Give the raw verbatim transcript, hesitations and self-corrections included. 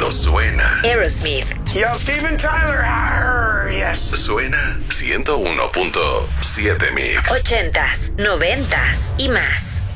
cuando suena. Aerosmith. Yo, Steven Tyler. Arr, yes. Suena ciento uno punto siete Mix. Ochentas, noventas y más.